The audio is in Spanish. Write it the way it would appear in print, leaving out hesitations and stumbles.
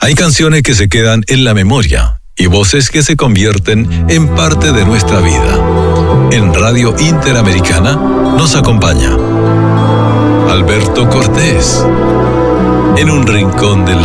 Hay canciones que se quedan en la memoria y voces que se convierten en parte de nuestra vida. En Radio Interamericana nos acompaña Alberto Cortés, en un rincón de la